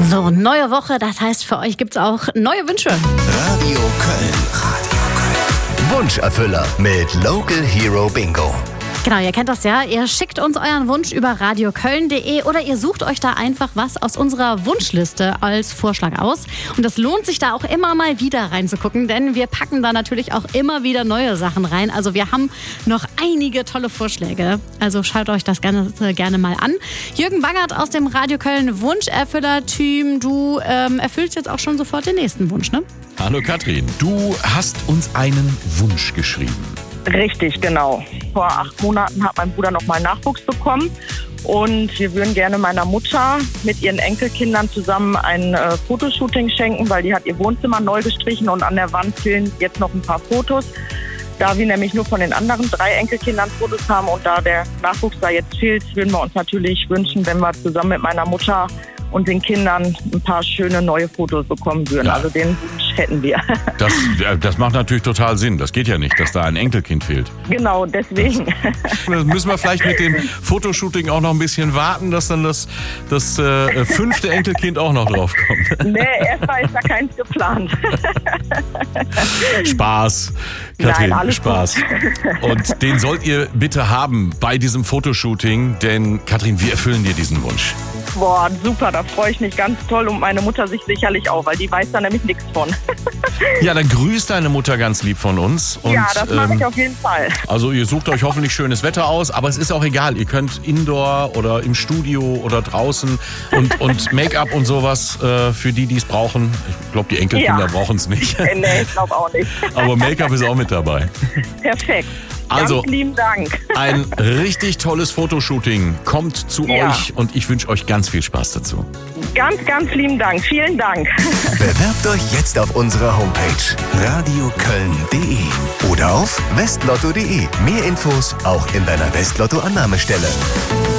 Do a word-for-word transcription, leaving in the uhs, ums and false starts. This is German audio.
So, neue Woche, das heißt, für euch gibt's auch neue Wünsche. Radio Köln. Radio Köln. Wunscherfüller mit Local Hero Bingo. Genau, ihr kennt das ja. Ihr schickt uns euren Wunsch über radioköln punkt de oder ihr sucht euch da einfach was aus unserer Wunschliste als Vorschlag aus. Und es lohnt sich da auch immer mal wieder reinzugucken, denn wir packen da natürlich auch immer wieder neue Sachen rein. Also wir haben noch einige tolle Vorschläge. Also schaut euch das Ganze gerne mal an. Jürgen Wangert aus dem Radio Köln Wunscherfüller-Team. Du ähm, erfüllst jetzt auch schon sofort den nächsten Wunsch, ne? Hallo Katrin, du hast uns einen Wunsch geschrieben. Richtig, genau. Vor acht Monaten hat mein Bruder noch mal Nachwuchs bekommen und wir würden gerne meiner Mutter mit ihren Enkelkindern zusammen ein äh, Fotoshooting schenken, weil die hat ihr Wohnzimmer neu gestrichen und an der Wand fehlen jetzt noch ein paar Fotos. Da wir nämlich nur von den anderen drei Enkelkindern Fotos haben und da der Nachwuchs da jetzt fehlt, würden wir uns natürlich wünschen, wenn wir zusammen mit meiner Mutter und den Kindern ein paar schöne neue Fotos bekommen würden. Ja. Also den Wunsch hätten wir. Das, das macht natürlich total Sinn. Das geht ja nicht, dass da ein Enkelkind fehlt. Genau, deswegen. Das müssen wir vielleicht mit dem Fotoshooting auch noch ein bisschen warten, dass dann das, das äh, fünfte Enkelkind auch noch draufkommt. Nee, erstmal ist da keins geplant. Spaß, Katrin, Nein, alles Spaß. gut. Und den sollt ihr bitte haben bei diesem Fotoshooting, denn Katrin, wir erfüllen dir diesen Wunsch. Boah, super, da freue ich mich ganz toll und meine Mutter sich sicherlich auch, weil die weiß da nämlich nichts von. Ja, dann grüßt deine Mutter ganz lieb von uns. Und, ja, das mache ähm, ich auf jeden Fall. Also ihr sucht euch hoffentlich schönes Wetter aus, aber es ist auch egal. Ihr könnt Indoor oder im Studio oder draußen und, und Make-up und sowas äh, für die, die es brauchen. Ich glaube, die Enkelkinder Ja. brauchen es nicht. Nee, ich glaube auch nicht. Aber Make-up ist auch mit dabei. Perfekt. Also, ganz lieben Dank. Ein richtig tolles Fotoshooting kommt zu Ja. euch und ich wünsche euch ganz viel Spaß dazu. Ganz, ganz lieben Dank. Vielen Dank. Bewerbt euch jetzt auf unserer Homepage radioköln punkt de oder auf westlotto punkt de. Mehr Infos auch in deiner Westlotto-Annahmestelle.